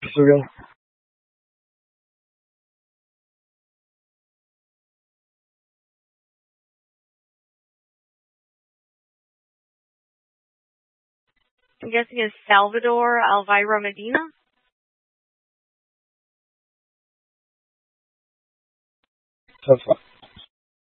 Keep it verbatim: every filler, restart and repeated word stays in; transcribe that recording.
Again. I'm guessing it's Salvador Alvira Medina. That's fine.